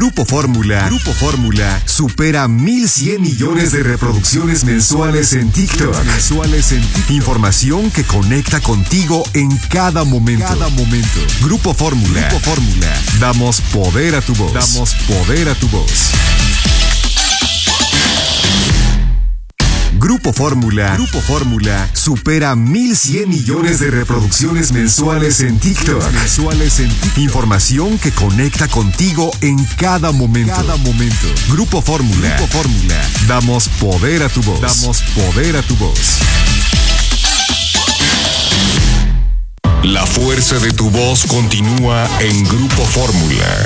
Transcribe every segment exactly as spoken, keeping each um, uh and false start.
Grupo Fórmula. Grupo Fórmula supera mil cien millones de reproducciones mensuales en TikTok. Mensuales en TikTok. Información que conecta contigo en cada momento. Cada momento. Grupo Fórmula. Grupo Fórmula. Damos poder a tu voz. Damos poder a tu voz. Grupo Fórmula. Grupo Fórmula supera mil cien millones de reproducciones mensuales en TikTok. Mensuales en TikTok. Información que conecta contigo en cada momento. Cada momento. Grupo Fórmula. Grupo Fórmula. Damos poder a tu voz. Damos poder a tu voz. La fuerza de tu voz continúa en Grupo Fórmula.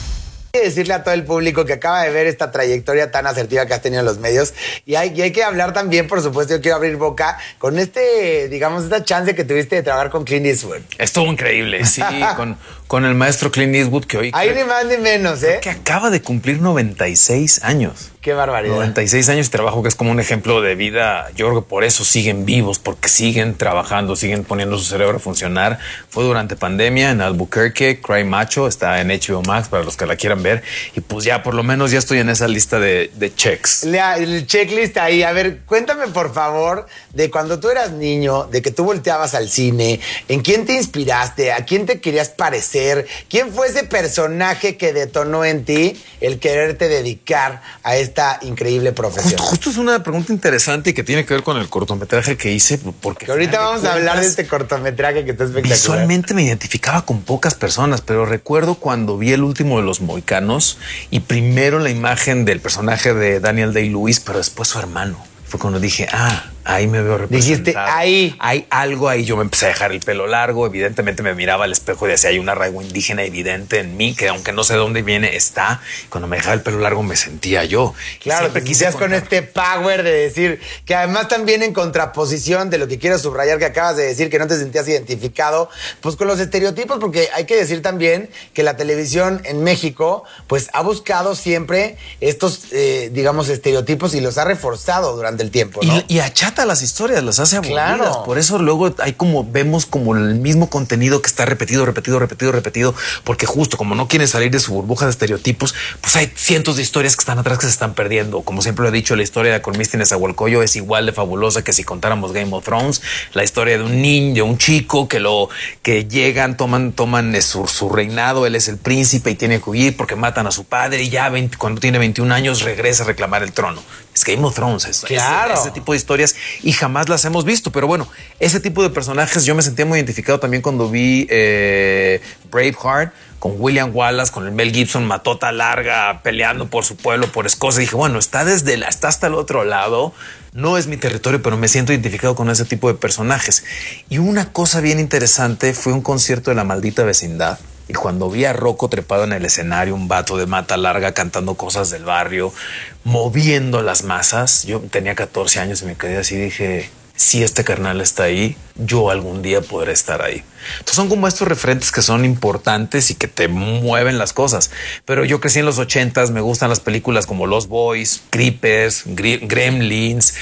Decirle a todo el público que acaba de ver esta trayectoria tan asertiva que has tenido en los medios y hay, y hay que hablar también, por supuesto, yo quiero abrir boca con este, digamos, esta chance que tuviste de trabajar con Clint Eastwood. Estuvo increíble, sí, con, con el maestro Clint Eastwood que hoy... Hay creo, ni más ni menos, ¿eh? Que acaba de cumplir noventa y seis años. Qué barbaridad. noventa y seis años de trabajo, que es como un ejemplo de vida. Yo creo que por eso siguen vivos, porque siguen trabajando, siguen poniendo su cerebro a funcionar. Fue durante pandemia en Albuquerque, Cry Macho, está en H B O Max para los que la quieran ver. Y pues ya, por lo menos ya estoy en esa lista de, de checks. La, el checklist ahí. A ver, cuéntame por favor de cuando tú eras niño, de que tú volteabas al cine, ¿en quién te inspiraste? ¿A quién te querías parecer? ¿Quién fue ese personaje que detonó en ti el quererte dedicar a este esta increíble profesión? Justo, justo es una pregunta interesante y que tiene que ver con el cortometraje que hice, porque que ahorita vamos cuentas, a hablar de este cortometraje que está espectacular. Visualmente me identificaba con pocas personas, pero recuerdo cuando vi el último de los Mohicanos y primero la imagen del personaje de Daniel Day-Lewis, pero después su hermano. Fue cuando dije, ah, ahí me veo representado. Dijiste, ahí. Hay algo ahí. Yo me empecé a dejar el pelo largo. Evidentemente me miraba al espejo y decía, hay un arraigo indígena evidente en mí, que aunque no sé de dónde viene, está. Cuando me dejaba el pelo largo me sentía yo. Claro, te quisieras con este power de decir, que además también en contraposición de lo que quiero subrayar que acabas de decir, que no te sentías identificado, pues con los estereotipos, porque hay que decir también que la televisión en México, pues ha buscado siempre estos, eh, digamos, estereotipos y los ha reforzado durante el tiempo, ¿no? Y, y achata las historias, las hace aburridas. Claro. Por eso luego hay como, vemos como el mismo contenido que está repetido, repetido, repetido, repetido, porque justo como no quieren salir de su burbuja de estereotipos, pues hay cientos de historias que están atrás que se están perdiendo. Como siempre lo he dicho, la historia de Cormiste Nezahualcóyotl es igual de fabulosa que si contáramos Game of Thrones. La historia de un niño, de un chico que lo que llegan, toman, toman su, su reinado, él es el príncipe y tiene que huir porque matan a su padre y ya veinte, cuando tiene veintiún años regresa a reclamar el trono. Es Game of Thrones, es, claro. ese, ese tipo de historias y jamás las hemos visto. Pero bueno, ese tipo de personajes yo me sentía muy identificado también cuando vi eh, Braveheart con William Wallace, con el Mel Gibson, matota larga, peleando por su pueblo, por Escocia. Dije, bueno, está desde la, está hasta el otro lado. No es mi territorio, pero me siento identificado con ese tipo de personajes. Y una cosa bien interesante fue un concierto de La Maldita Vecindad. Y cuando vi a Rocco trepado en el escenario, un vato de mata larga cantando cosas del barrio, moviendo las masas, yo tenía catorce años y me quedé así, dije, si este carnal está ahí, yo algún día podré estar ahí. Entonces son como estos referentes que son importantes y que te mueven las cosas. Pero yo crecí en los ochentas, me gustan las películas como Los Boys, Creepers, Gremlins,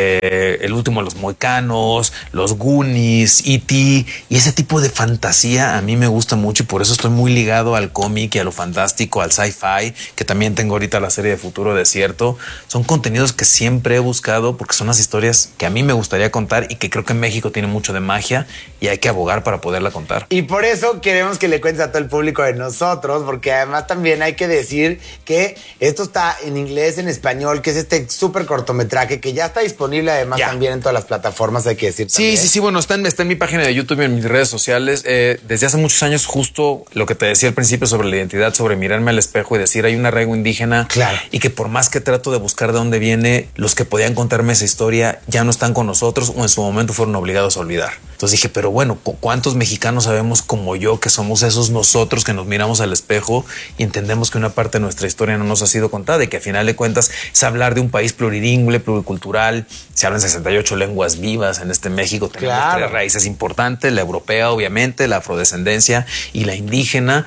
eh, El último de los Mohicanos, Los Goonies, E T y ese tipo de fantasía a mí me gusta mucho y por eso estoy muy ligado al cómic y a lo fantástico, al sci-fi, que también tengo ahorita la serie de Futuro Desierto. Son contenidos que siempre he buscado porque son las historias que a mí me gustaría contar y que creo que México tiene mucho de magia y hay que abogar para poderla contar. Y por eso queremos que le cuentes a todo el público de nosotros, porque además también hay que decir que esto está en inglés, en español, que es este súper cortometraje que ya está disponible además ya. También en todas las plataformas, hay que decir. Sí, también. sí, sí, bueno, está en, está en mi página de YouTube y en mis redes sociales. Eh, desde hace muchos años, justo lo que te decía al principio sobre la identidad, sobre mirarme al espejo y decir hay un arraigo indígena. Claro. Y que por más que trato de buscar de dónde viene, los que podían contarme esa historia ya no están con nosotros o en su momento fueron obligados a olvidar. Entonces dije, pero bueno, ¿cuántos mexicanos sabemos como yo que somos esos nosotros que nos miramos al espejo y entendemos que una parte de nuestra historia no nos ha sido contada y que a final de cuentas es hablar de un país plurilingüe, pluricultural? Se hablan sesenta y ocho lenguas vivas en este México. Tenemos claro. tres raíces importantes, la europea, obviamente, la afrodescendencia y la indígena.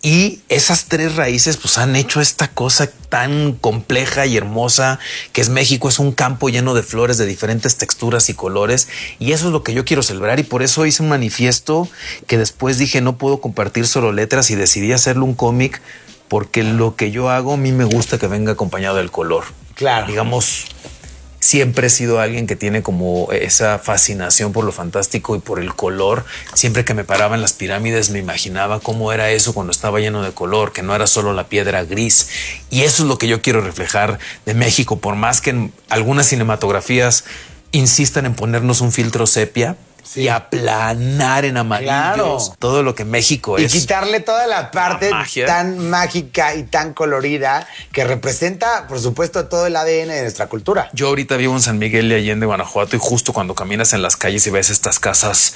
Y esas tres raíces pues han hecho esta cosa tan compleja y hermosa que es México. Es un campo lleno de flores de diferentes texturas y colores y eso es lo que yo quiero celebrar y por eso hice un manifiesto que después dije no puedo compartir solo letras y decidí hacerlo un cómic porque lo que yo hago a mí me gusta que venga acompañado del color. Claro. Digamos, siempre he sido alguien que tiene como esa fascinación por lo fantástico y por el color. Siempre que me paraba en las pirámides me imaginaba cómo era eso cuando estaba lleno de color, que no era solo la piedra gris. Y eso es lo que yo quiero reflejar de México, por más que en algunas cinematografías insistan en ponernos un filtro sepia. Sí. Y aplanar en amarillos claro. todo lo que México y es. Y quitarle toda la parte la tan mágica y tan colorida que representa, por supuesto, todo el A D N de nuestra cultura. Yo ahorita vivo en San Miguel de Allende, Guanajuato, y justo cuando caminas en las calles y ves estas casas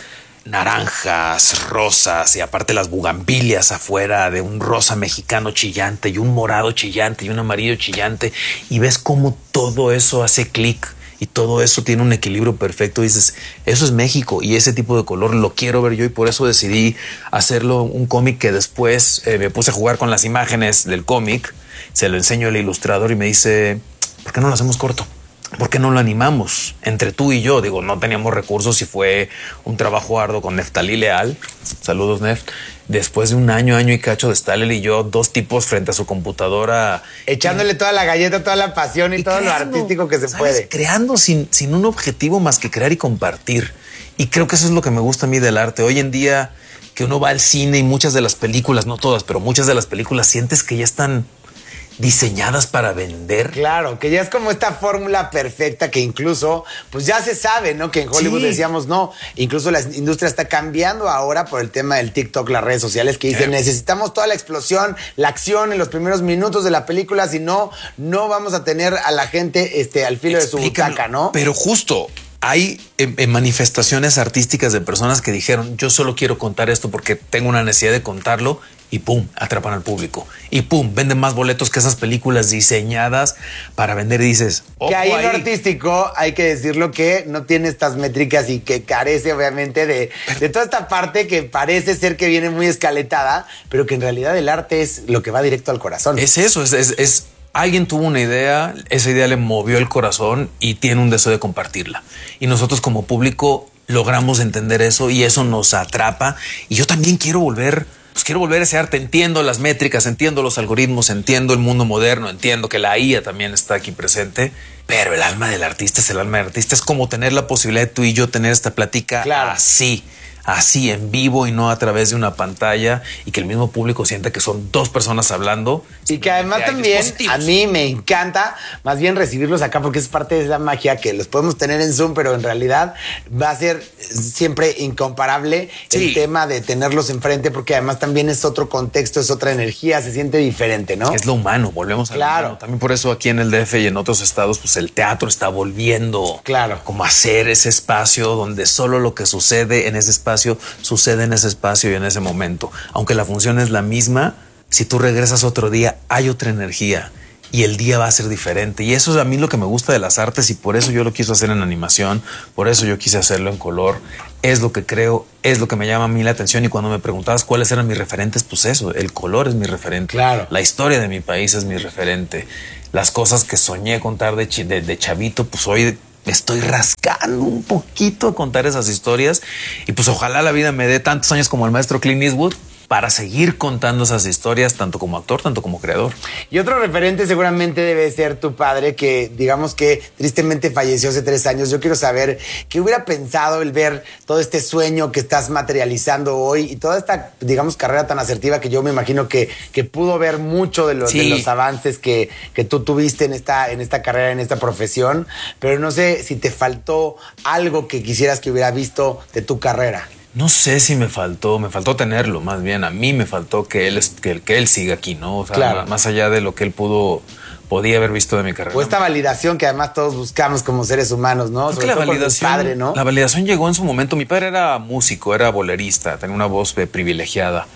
naranjas, rosas y aparte las bugambilias afuera de un rosa mexicano chillante y un morado chillante y un amarillo chillante, y ves cómo todo eso hace clic. Y todo eso tiene un equilibrio perfecto. Y dices, eso es México y ese tipo de color lo quiero ver yo, y por eso decidí hacerlo un cómic que después eh, me puse a jugar con las imágenes del cómic. Se lo enseño al ilustrador y me dice, ¿por qué no lo hacemos corto? ¿Por qué no lo animamos entre tú y yo? Digo, no teníamos recursos y fue un trabajo arduo con Neftalí Leal. Saludos, Neft. Después de un año, año y cacho de estar él y yo, dos tipos frente a su computadora. Echándole y, toda la galleta, toda la pasión y, y todo creando, lo artístico que se ¿sabes? Puede. Creando sin, sin un objetivo más que crear y compartir. Y creo que eso es lo que me gusta a mí del arte. Hoy en día que uno va al cine y muchas de las películas, no todas, pero muchas de las películas sientes que ya están diseñadas para vender. Claro, que ya es como esta fórmula perfecta que incluso, pues ya se sabe, ¿no? Que en Hollywood sí. decíamos no, incluso la industria está cambiando ahora por el tema del TikTok, las redes sociales, que dicen, eh. necesitamos toda la explosión, la acción en los primeros minutos de la película, si no, no vamos a tener a la gente este, al filo Explícalo, de su butaca, ¿no? Pero justo hay eh, eh, manifestaciones artísticas de personas que dijeron, yo solo quiero contar esto porque tengo una necesidad de contarlo, y pum, atrapan al público. Y pum, venden más boletos que esas películas diseñadas para vender. Y dices, ojo, que ahí ahí lo artístico, hay que decirlo, que no tiene estas métricas y que carece obviamente de, de toda esta parte que parece ser que viene muy escaletada, pero que en realidad el arte es lo que va directo al corazón. Es eso, es, es, es alguien tuvo una idea, esa idea le movió el corazón y tiene un deseo de compartirla. Y nosotros como público logramos entender eso y eso nos atrapa. Y yo también quiero volver... Pues quiero volver a ese arte, entiendo las métricas, entiendo los algoritmos, entiendo el mundo moderno, entiendo que la I A también está aquí presente, pero el alma del artista es el alma del artista. Es como tener la posibilidad de tú y yo tener esta plática claro. así, así en vivo y no a través de una pantalla, y que el mismo público sienta que son dos personas hablando. Y que además también a mí me encanta más bien recibirlos acá, porque es parte de la magia que los podemos tener en Zoom, pero en realidad va a ser siempre incomparable sí. el tema de tenerlos enfrente, porque además también es otro contexto, es otra energía, se siente diferente, ¿no? Es lo humano, volvemos a claro. lo humano. También por eso aquí en el D F y en otros estados, pues el teatro está volviendo claro. como a ser ese espacio donde solo lo que sucede en ese espacio sucede en ese espacio y en ese momento. Aunque la función es la misma, si tú regresas otro día, hay otra energía y el día va a ser diferente. Y eso es a mí lo que me gusta de las artes, y por eso yo lo quise hacer en animación, por eso yo quise hacerlo en color. Es lo que creo, es lo que me llama a mí la atención. Y cuando me preguntabas cuáles eran mis referentes, pues eso, el color es mi referente. Claro. La historia de mi país es mi referente. Las cosas que soñé contar de, de, de chavito, pues hoy estoy rascando un poquito a contar esas historias, y pues ojalá la vida me dé tantos años como el maestro Clint Eastwood para seguir contando esas historias, tanto como actor, tanto como creador. Y otro referente seguramente debe ser tu padre, que digamos que tristemente falleció hace tres años. Yo quiero saber qué hubiera pensado el ver todo este sueño que estás materializando hoy y toda esta, digamos, carrera tan asertiva, que yo me imagino que, que pudo ver mucho de los, sí. de los avances que, que tú tuviste en esta, en esta carrera, en esta profesión. Pero no sé si te faltó algo que quisieras que hubiera visto de tu carrera. No sé si me faltó, me faltó tenerlo, más bien a mí me faltó que él, que, que él siga aquí, ¿no? O sea, claro. más allá de lo que él pudo, podía haber visto de mi carrera. O esta validación que además todos buscamos como seres humanos, ¿no? Sobre la validación, padre, ¿no? La validación llegó en su momento. Mi padre era músico, era bolerista, tenía una voz privilegiada.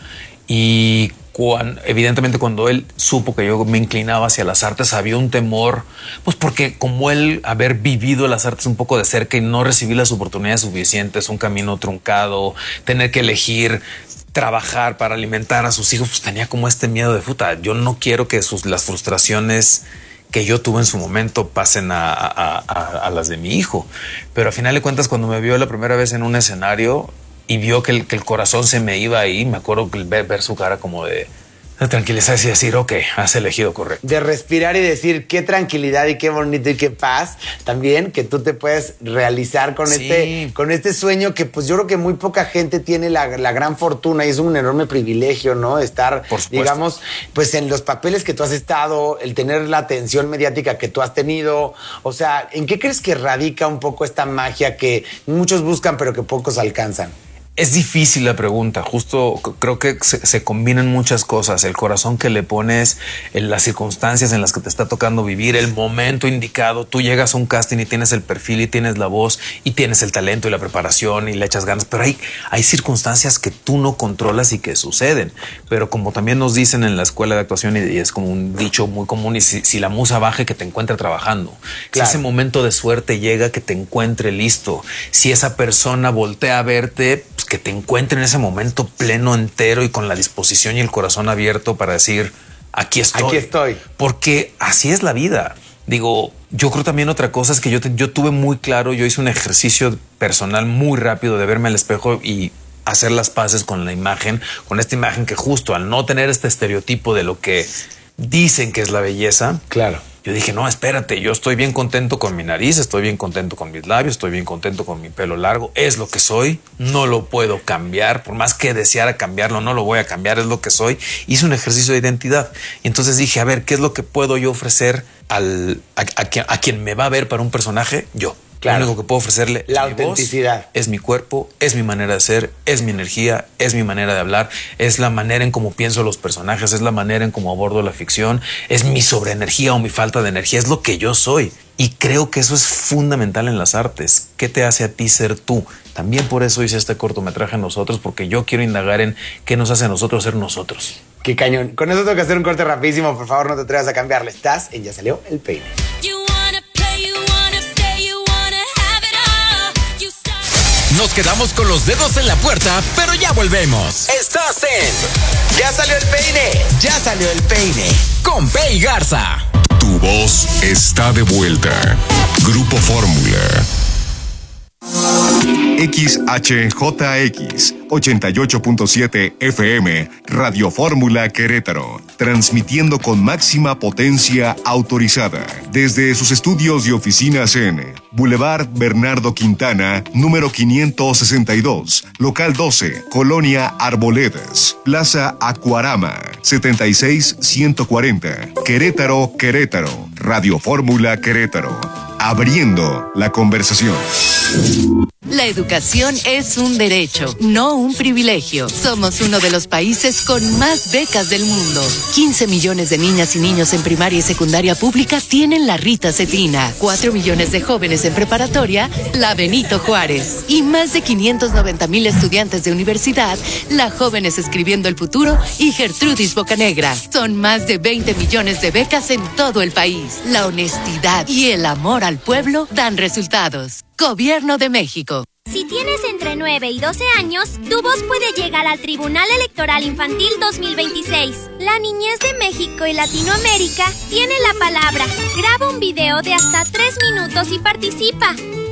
Y cuando, evidentemente cuando él supo que yo me inclinaba hacia las artes, había un temor, pues porque como él haber vivido las artes un poco de cerca y no recibir las oportunidades suficientes, un camino truncado, tener que elegir trabajar para alimentar a sus hijos, pues tenía como este miedo de puta, yo no quiero que sus, las frustraciones que yo tuve en su momento pasen a, a, a, a las de mi hijo. Pero a final de cuentas, cuando me vio la primera vez en un escenario y vio que el, que el corazón se me iba ahí, me acuerdo que ver, ver su cara como de, De tranquilizarse y decir, ok, has elegido correcto. De respirar y decir qué tranquilidad y qué bonito y qué paz también que tú te puedes realizar con, sí. este, con este sueño que pues yo creo que muy poca gente tiene la, la gran fortuna y es un enorme privilegio, ¿no? Estar, digamos, pues en los papeles que tú has estado, el tener la atención mediática que tú has tenido. O sea, ¿en qué crees que radica un poco esta magia que muchos buscan pero que pocos alcanzan? Es difícil la pregunta, justo creo que se, se combinan muchas cosas, el corazón que le pones, en las circunstancias en las que te está tocando vivir, el momento indicado, tú llegas a un casting y tienes el perfil y tienes la voz y tienes el talento y la preparación y le echas ganas, pero hay, hay circunstancias que tú no controlas y que suceden, pero como también nos dicen en la escuela de actuación y, y es como un dicho muy común, y si, si la musa baja que te encuentre trabajando, claro. Si ese momento de suerte llega que te encuentre listo, si esa persona voltea a verte, pues, que te encuentre en ese momento pleno, entero y con la disposición y el corazón abierto para decir, aquí estoy. Aquí estoy. Porque así es la vida. Digo, yo creo también otra cosa es que yo, te, yo tuve muy claro, yo hice un ejercicio personal muy rápido de verme al espejo y hacer las paces con la imagen, con esta imagen que justo al no tener este estereotipo de lo que dicen que es la belleza. Claro. Yo dije, no, espérate, yo estoy bien contento con mi nariz, estoy bien contento con mis labios, estoy bien contento con mi pelo largo, es lo que soy, no lo puedo cambiar, por más que deseara cambiarlo, no lo voy a cambiar, es lo que soy. Hice un ejercicio de identidad y entonces dije, a ver, ¿qué es lo que puedo yo ofrecer al, a, a, a quien me va a ver para un personaje? Yo. Claro. Lo único que puedo ofrecerle la es autenticidad. Mi voz, es mi cuerpo, es mi manera de ser, es mi energía, es mi manera de hablar, es la manera en cómo pienso los personajes, es la manera en cómo abordo la ficción, es mi sobreenergía o mi falta de energía, es lo que yo soy. Y creo que eso es fundamental en las artes. ¿Qué te hace a ti ser tú? También por eso hice este cortometraje Nosotros, porque yo quiero indagar en qué nos hace a nosotros ser nosotros. Qué cañón. Con eso tengo que hacer un corte rapidísimo. Por favor, no te atrevas a cambiarle. Estás en Ya Salió el Peine. Nos quedamos con los dedos en la puerta, pero ya volvemos. Estás en Ya Salió el Peine. Ya Salió el Peine. Con Pei Garza. Tu voz está de vuelta. Grupo Fórmula. X H J X ochenta y ocho punto siete F M Radio Fórmula Querétaro, transmitiendo con máxima potencia autorizada desde sus estudios y oficinas en Boulevard Bernardo Quintana, número quinientos sesenta y dos, local doce, Colonia Arboledas, Plaza Acuarama, setenta y seis ciento cuarenta, Querétaro, Querétaro. Radio Fórmula Querétaro, abriendo la conversación. La educación es un derecho, no un privilegio. Somos uno de los países con más becas del mundo. quince millones de niñas y niños en primaria y secundaria pública tienen la Rita Cetina. cuatro millones de jóvenes en preparatoria, la Benito Juárez. Y más de quinientos noventa mil estudiantes de universidad, la Jóvenes Escribiendo el Futuro y Gertrudis Bocanegra. Son más de veinte millones de becas en todo el país. La honestidad y el amor al pueblo dan resultados. Gobierno de México. Si tienes entre nueve y doce años, tu voz puede llegar al Tribunal Electoral Infantil dos mil veintiséis. La niñez de México y Latinoamérica tiene la palabra. Graba un video de hasta tres minutos y participa.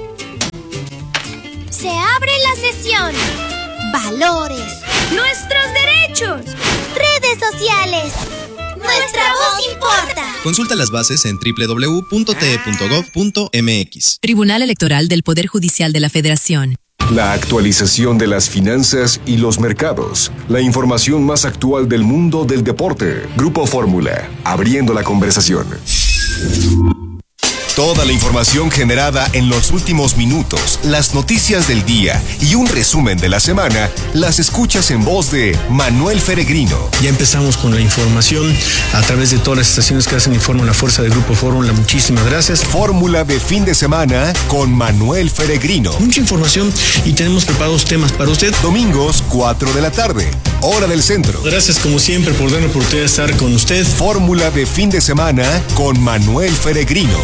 Se abre la sesión. Valores. Nuestros derechos. Redes sociales. Nuestra voz importa. Consulta las bases en doble u doble u doble u punto t e punto gov punto m x. Tribunal Electoral del Poder Judicial de la Federación. La actualización de las finanzas y los mercados. La información más actual del mundo del deporte. Grupo Fórmula, abriendo la conversación. Toda la información generada en los últimos minutos, las noticias del día y un resumen de la semana, las escuchas en voz de Manuel Feregrino. Ya empezamos con la información a través de todas las estaciones que hacen Informe La Fuerza del Grupo Fórmula. Muchísimas gracias. Fórmula de fin de semana con Manuel Feregrino. Mucha información y tenemos preparados temas para usted. Domingos, cuatro de la tarde, hora del centro. Gracias como siempre por darme la oportunidad de estar con usted. Fórmula de fin de semana con Manuel Feregrino.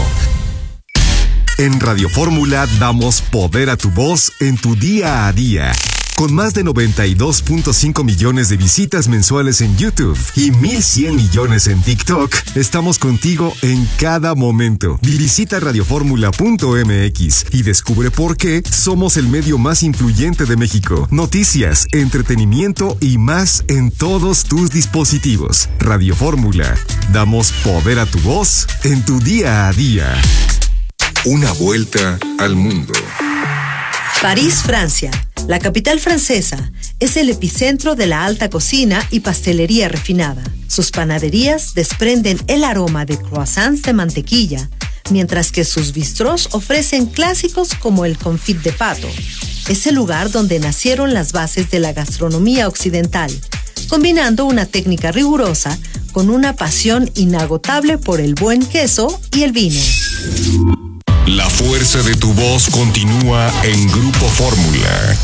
En Radio Fórmula damos poder a tu voz en tu día a día. Con más de noventa y dos punto cinco millones de visitas mensuales en YouTube y mil cien millones en TikTok, estamos contigo en cada momento. Visita radioformula punto m x y descubre por qué somos el medio más influyente de México. Noticias, entretenimiento y más en todos tus dispositivos. Radio Fórmula. Damos poder a tu voz en tu día a día. Una vuelta al mundo. París, Francia. La capital francesa es el epicentro de la alta cocina y pastelería refinada. Sus panaderías desprenden el aroma de croissants de mantequilla, mientras que sus bistrós ofrecen clásicos como el confit de pato. Es el lugar donde nacieron las bases de la gastronomía occidental, combinando una técnica rigurosa con una pasión inagotable por el buen queso y el vino. La fuerza de tu voz continúa en Grupo Fórmula.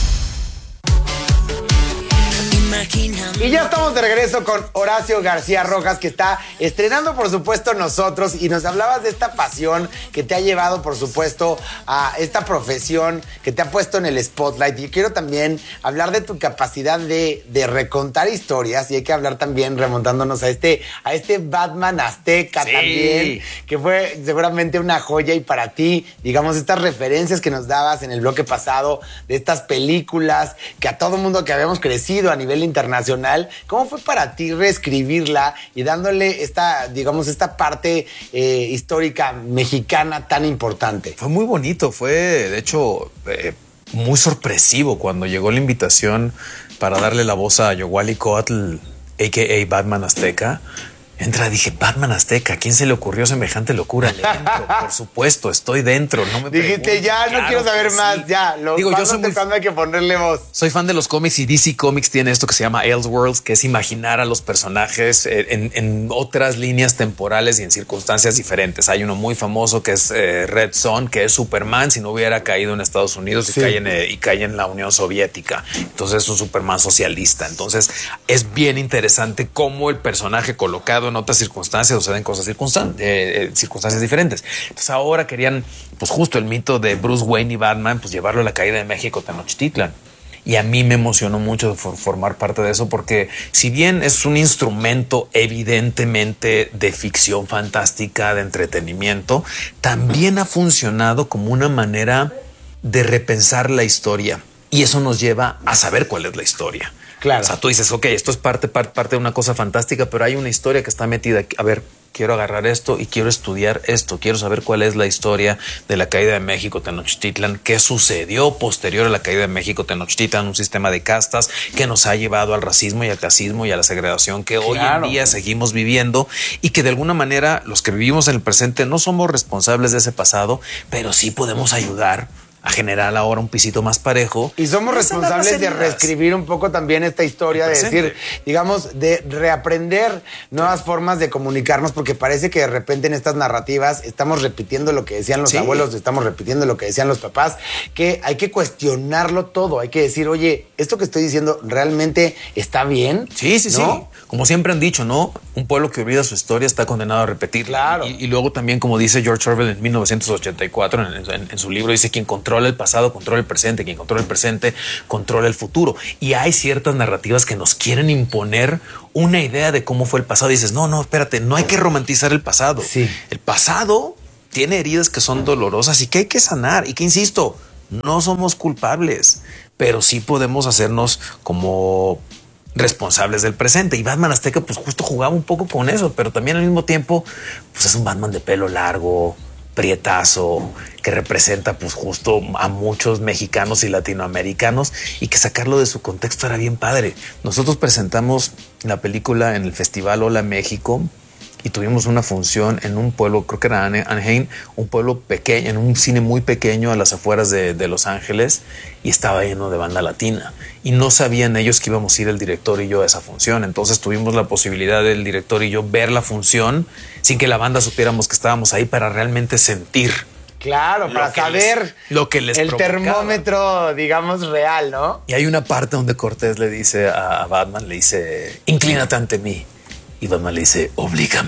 Y ya estamos de regreso con Horacio García Rojas, que está estrenando, por supuesto, Nosotros, y nos hablabas de esta pasión que te ha llevado, por supuesto, a esta profesión que te ha puesto en el spotlight. Y quiero también hablar de tu capacidad de, de recontar historias, y hay que hablar también remontándonos a este, a este Batman azteca, sí, también, que fue seguramente una joya. Y para ti, digamos, estas referencias que nos dabas en el bloque pasado de estas películas que a todo mundo que habíamos crecido a nivel internacional, ¿cómo fue para ti reescribirla y dándole esta, digamos, esta parte eh, histórica mexicana tan importante? Fue muy bonito, fue de hecho eh, muy sorpresivo cuando llegó la invitación para darle la voz a Yohualicotl, a k a. Batman Azteca. Entra, dije, Batman Azteca, ¿a quién se le ocurrió semejante locura? Le entro, por supuesto, estoy dentro. No me Dijiste, ya, no quiero saber más, sí. ya. Lo, Digo, yo soy muy, cuando hay que ponerle voz. Soy fan de los cómics y D C Comics tiene esto que se llama Elseworlds, que es imaginar a los personajes en, en otras líneas temporales y en circunstancias diferentes. Hay uno muy famoso que es eh, Red Son, que es Superman si no hubiera caído en Estados Unidos sí. y, cae en, eh, y cae en la Unión Soviética. Entonces es un Superman socialista. Entonces es bien interesante cómo el personaje colocado en otras circunstancias suceden cosas circunstan- eh, circunstancias diferentes. Entonces ahora querían, pues justo el mito de Bruce Wayne y Batman, pues llevarlo a la caída de México, Tenochtitlan. Y a mí me emocionó mucho for- formar parte de eso, porque si bien es un instrumento evidentemente de ficción fantástica, de entretenimiento, también ha funcionado como una manera de repensar la historia. Y eso nos lleva a saber cuál es la historia. Claro. O sea, tú dices, ok, esto es parte, parte, parte de una cosa fantástica, pero hay una historia que está metida aquí. A ver, quiero agarrar esto y quiero estudiar esto. Quiero saber cuál es la historia de la caída de México, Tenochtitlan, qué sucedió posterior a la caída de México, Tenochtitlan, un sistema de castas que nos ha llevado al racismo y al clasismo y a la segregación que claro. hoy en día seguimos viviendo, y que de alguna manera los que vivimos en el presente no somos responsables de ese pasado, pero sí podemos ayudar a generar ahora un pisito más parejo. Y somos responsables de reescribir un poco también esta historia, de decir, digamos, de reaprender nuevas formas de comunicarnos, porque parece que de repente en estas narrativas estamos repitiendo lo que decían los sí. abuelos, estamos repitiendo lo que decían los papás, que hay que cuestionarlo todo, hay que decir, oye, ¿esto que estoy diciendo realmente está bien? Sí, sí, ¿no? sí. Como siempre han dicho, ¿no? Un pueblo que olvida su historia está condenado a repetir. Claro. Y, y luego también, como dice George Orwell en mil novecientos ochenta y cuatro, en, en, en su libro, dice, quien controla el pasado, controla el presente, quien controla el presente, controla el futuro. Y hay ciertas narrativas que nos quieren imponer una idea de cómo fue el pasado. Y dices, no, no, espérate, no hay que romantizar el pasado. Sí. El pasado tiene heridas que son dolorosas y que hay que sanar. Y que, insisto, no somos culpables, pero sí podemos hacernos como responsables del presente. Y Batman Azteca pues justo jugaba un poco con eso, pero también al mismo tiempo pues es un Batman de pelo largo, prietazo, que representa pues justo a muchos mexicanos y latinoamericanos, y que sacarlo de su contexto era bien padre. Nosotros presentamos la película en el Festival Hola México y tuvimos una función en un pueblo, creo que era Anaheim, un pueblo pequeño, en un cine muy pequeño a las afueras de, de Los Ángeles, y estaba lleno de banda latina. Y no sabían ellos que íbamos a ir el director y yo a esa función. Entonces tuvimos la posibilidad del director y yo ver la función sin que la banda supiéramos que estábamos ahí, para realmente sentir. Claro, para saber les, lo que les el provocaba. Termómetro, digamos, real, ¿no? Y hay una parte donde Cortés le dice a Batman, le dice, inclínate ante mí. Y Batman le dice, oblígame.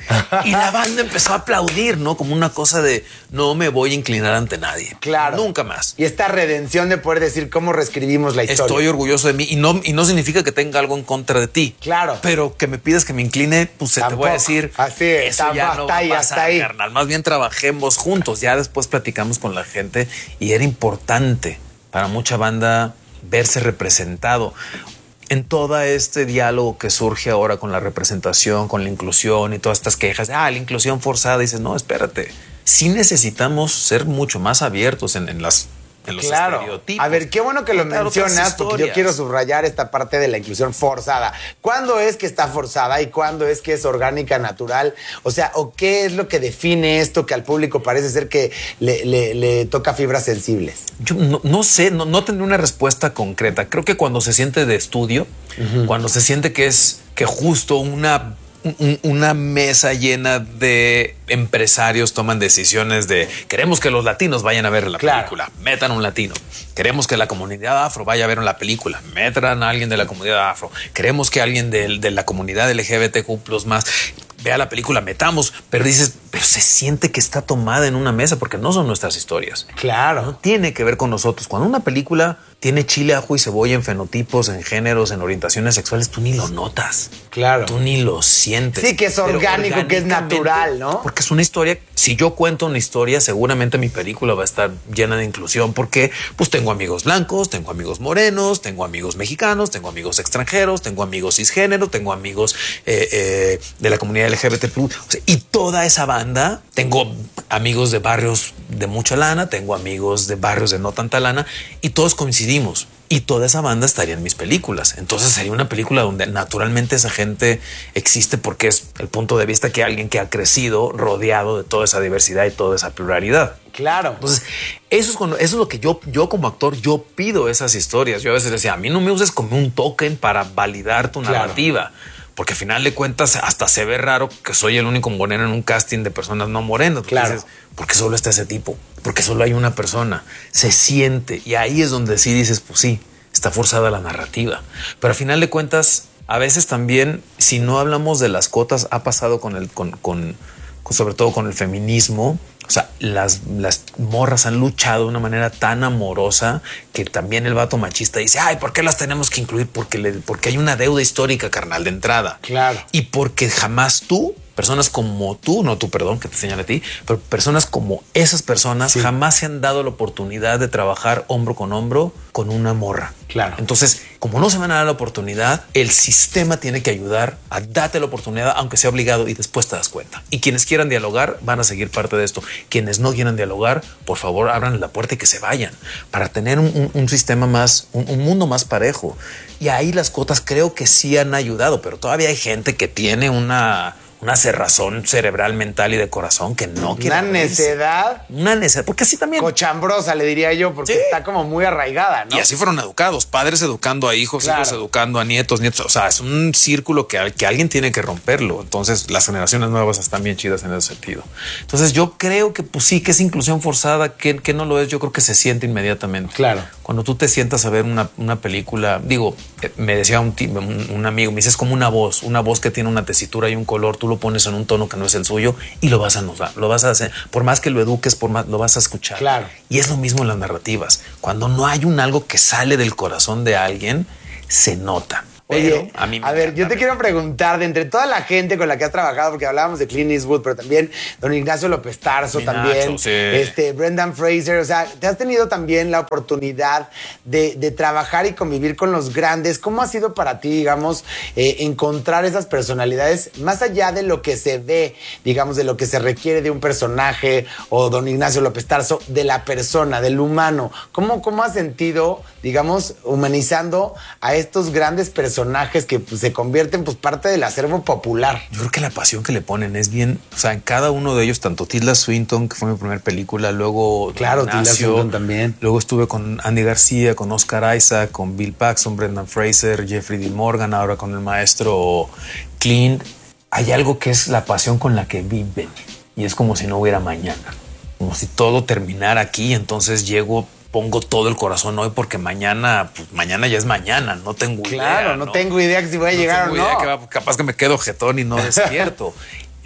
Y la banda empezó a aplaudir, ¿no? Como una cosa de no me voy a inclinar ante nadie. Claro. Nunca más. Y esta redención de poder decir cómo reescribimos la historia. Estoy orgulloso de mí y no, y no significa que tenga algo en contra de ti. Claro. Pero que me pidas que me incline, pues te voy a decir. Así es, eso ya no va ahí, a pasar, hasta ahí. carnal. Más bien trabajemos juntos. Ya después platicamos con la gente y era importante para mucha banda verse representado. En todo este diálogo que surge ahora con la representación, con la inclusión y todas estas quejas, ah, la inclusión forzada, dices, no, espérate, sí necesitamos ser mucho más abiertos en, en las en los claro. estereotipos. A ver, qué bueno que lo mencionas, porque yo quiero subrayar esta parte de la inclusión forzada. ¿Cuándo es que está forzada y cuándo es que es orgánica, natural? O sea, ¿o qué es lo que define esto que al público parece ser que le, le, le toca fibras sensibles? Yo no, no sé, no, no tendré una respuesta concreta. Creo que cuando se siente de estudio, uh-huh. cuando se siente que es que justo una... una mesa llena de empresarios toman decisiones de queremos que los latinos vayan a ver la claro. película, metan un latino. Queremos que la comunidad afro vaya a ver la película, metan a alguien de la comunidad afro. Queremos que alguien de, de la comunidad L G B T Q plus más vea la película, metamos. Pero dices, pero se siente que está tomada en una mesa porque no son nuestras historias. Claro. No tiene que ver con nosotros. Cuando una película tiene chile, ajo y cebolla en fenotipos, en géneros, en orientaciones sexuales, tú ni lo notas. Claro. Tú ni lo sientes. Sí, que es orgánico, que es natural, ¿no? Porque es una historia. Si yo cuento una historia, seguramente mi película va a estar llena de inclusión porque pues tengo amigos blancos, tengo amigos morenos, tengo amigos mexicanos, tengo amigos extranjeros, tengo amigos cisgénero, tengo amigos eh, eh, de la comunidad L G B T plus. O sea, y toda esa banda, tengo amigos de barrios de mucha lana, tengo amigos de barrios de no tanta lana y todos coincidimos. Y toda esa banda estaría en mis películas. Entonces sería una película donde naturalmente esa gente existe porque es el punto de vista que alguien que ha crecido rodeado de toda esa diversidad y toda esa pluralidad. Claro. Entonces, eso es, cuando, eso es lo que yo, yo como actor, yo pido esas historias. Yo a veces decía, a mí no me uses como un token para validar tu claro. narrativa. Porque al final de cuentas hasta se ve raro que soy el único moreno en un casting de personas no morenas. Claro. Dices, porque solo está ese tipo, porque solo hay una persona, se siente. Y ahí es donde sí dices, pues sí, está forzada la narrativa. Pero al final de cuentas, a veces también, si no hablamos de las cuotas, ha pasado con el, con, con, con sobre todo con el feminismo. O sea, las, las morras han luchado de una manera tan amorosa que también el vato machista dice, ay, ¿por qué las tenemos que incluir? Porque, le, porque hay una deuda histórica, carnal, de entrada. Claro. Y porque jamás tú, personas como tú, no tú, perdón, que te señale a ti, pero personas como esas personas sí. jamás se han dado la oportunidad de trabajar hombro con hombro con una morra. Claro. Entonces, como no se van a dar la oportunidad, el sistema tiene que ayudar a darte la oportunidad, aunque sea obligado, y después te das cuenta. Y quienes quieran dialogar van a seguir parte de esto. Quienes no quieran dialogar, por favor, abran la puerta y que se vayan para tener un, un, un sistema más, un, un mundo más parejo. Y ahí las cuotas creo que sí han ayudado, pero todavía hay gente que tiene una... una cerrazón cerebral, mental y de corazón que no quiere. Una necedad. Una necedad, porque así también. Cochambrosa, le diría yo, porque sí. está como muy arraigada, ¿no? Y así fueron educados, padres educando a hijos, claro. hijos educando a nietos, nietos. O sea, es un círculo que, que alguien tiene que romperlo. Entonces, las generaciones nuevas están bien chidas en ese sentido. Entonces, yo creo que pues sí, que es inclusión forzada, que, que no lo es, yo creo que se siente inmediatamente. Claro. Cuando tú te sientas a ver una, una película, digo, me decía un, un, un amigo, me dice, es como una voz, una voz que tiene una tesitura y un color, tú lo pones en un tono que no es el suyo y lo vas a notar, lo vas a hacer, por más que lo eduques, por más lo vas a escuchar. Claro. Y es lo mismo en las narrativas. Cuando no hay un algo que sale del corazón de alguien, se nota. Oye, pero a, mí a ver, yo te quiero preguntar, de entre toda la gente con la que has trabajado, porque hablábamos de Clint Eastwood, pero también don Ignacio López Tarso, Mi también, Nacho, sí. este, Brendan Fraser, o sea, te has tenido también la oportunidad de, de trabajar y convivir con los grandes. ¿Cómo ha sido para ti, digamos, eh, encontrar esas personalidades más allá de lo que se ve, digamos, de lo que se requiere de un personaje, o don Ignacio López Tarso, de la persona, del humano? ¿Cómo, cómo has sentido, digamos, humanizando a estos grandes personajes? personajes que pues, se convierten pues parte del acervo popular? Yo creo que la pasión que le ponen es bien, o sea, en cada uno de ellos, tanto Tilda Swinton, que fue mi primera película, luego claro, Tilda Swinton también. Luego estuve con Andy García, con Oscar Isaac, con Bill Paxton, Brendan Fraser, Jeffrey D. Morgan, ahora con el maestro Clint. Hay algo que es la pasión con la que viven y es como si no hubiera mañana, como si todo terminara aquí, entonces llego, pongo todo el corazón hoy porque mañana, pues mañana ya es mañana, no tengo claro, idea. Claro, no, no tengo idea que si voy a no llegar o no. Idea que va, capaz que me quedo jetón y no despierto.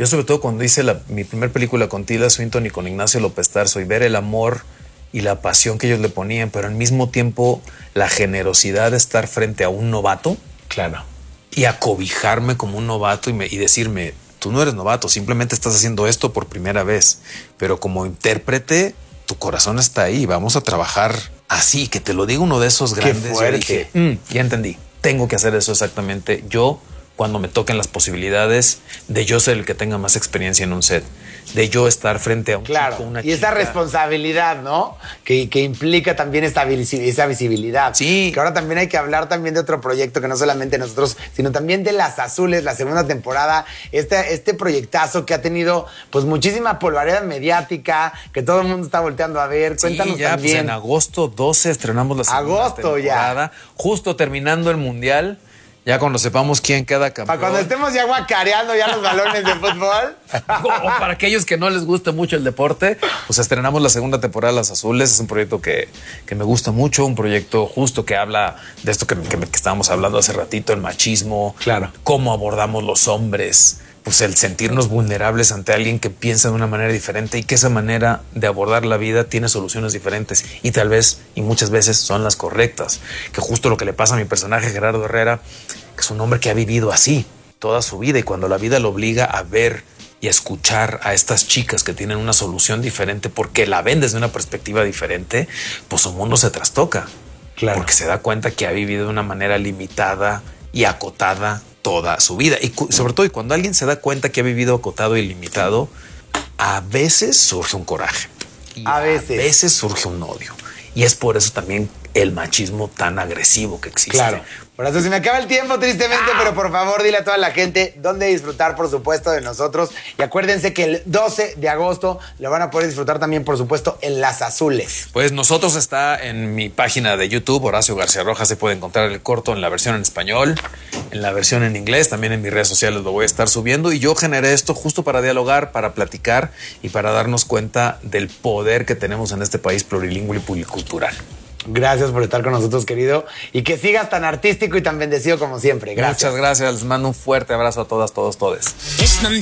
Yo sobre todo cuando hice la, mi primera película con Tilda Swinton y con Ignacio López Tarso y ver el amor y la pasión que ellos le ponían, pero al mismo tiempo la generosidad de estar frente a un novato. Claro. Y acobijarme como un novato y, me, y decirme, tú no eres novato, simplemente estás haciendo esto por primera vez. Pero como intérprete, tu corazón está ahí, vamos a trabajar así, que te lo diga uno de esos grandes. Qué fuerte. Yo dije, mm, ya entendí, tengo que hacer eso exactamente yo cuando me toquen las posibilidades de yo ser el que tenga más experiencia en un set, de yo estar frente a un claro, chico, una y chica. esa responsabilidad, ¿no? Que, que implica también esta visi- esa visibilidad. Sí. Que ahora también hay que hablar también de otro proyecto que no solamente nosotros, sino también de Las Azules, la segunda temporada, este, este proyectazo que ha tenido pues muchísima polvareda mediática, que todo el mundo está volteando a ver. Cuéntanos sí, ya, también. Pues en agosto doce estrenamos la segunda Agosto temporada, ya. justo terminando el Mundial. Ya cuando sepamos quién queda campeón. Para cuando estemos ya guacareando ya los balones de fútbol. O para aquellos que no les guste mucho el deporte, pues estrenamos la segunda temporada de Las Azules. Es un proyecto que, que me gusta mucho, un proyecto justo que habla de esto que, que, que estábamos hablando hace ratito, el machismo, claro, cómo abordamos los hombres, pues el sentirnos vulnerables ante alguien que piensa de una manera diferente y que esa manera de abordar la vida tiene soluciones diferentes y tal vez y muchas veces son las correctas, que justo lo que le pasa a mi personaje Gerardo Herrera, que es un hombre que ha vivido así toda su vida y cuando la vida lo obliga a ver y a escuchar a estas chicas que tienen una solución diferente porque la ven desde una perspectiva diferente, pues su mundo se trastoca, claro, porque se da cuenta que ha vivido de una manera limitada y acotada toda su vida. Y sobre todo, y cuando alguien se da cuenta que ha vivido acotado y limitado, a veces surge un coraje. Y a veces. A veces surge un odio. Y es por eso también el machismo tan agresivo que existe. Claro. Por eso se me acaba el tiempo, tristemente, ah. pero por favor dile a toda la gente dónde disfrutar, por supuesto, de nosotros. Y acuérdense que el doce de agosto lo van a poder disfrutar también, por supuesto, en Las Azules. Pues nosotros está en mi página de YouTube, Horacio García Rojas, se puede encontrar el corto en la versión en español, en la versión en inglés, también en mis redes sociales lo voy a estar subiendo. Y yo generé esto justo para dialogar, para platicar y para darnos cuenta del poder que tenemos en este país plurilingüe y pluricultural. Gracias por estar con nosotros, querido. Y que sigas tan artístico y tan bendecido como siempre. Gracias. Muchas gracias. Les mando un fuerte abrazo a todas, todos, todes.